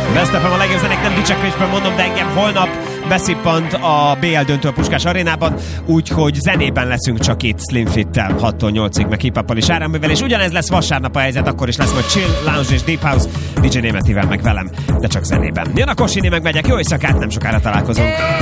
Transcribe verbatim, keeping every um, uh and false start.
Vesztefem a legjobb zenék, nem dicsekvésben mondom, de engem holnap beszippant a bé el döntő a Puskás Arénában, úgyhogy zenében leszünk csak itt Slim Fit-tel hattól nyolcig, meg hip-hoppal és áraművel, és ugyanez lesz vasárnap a helyzet, akkor is lesz majd chill, lounge és deep house, dé dzsé Németivel meg velem, de csak zenében. Jön a Kosini, meg megyek, jó éjszakát, nem sokára találkozunk.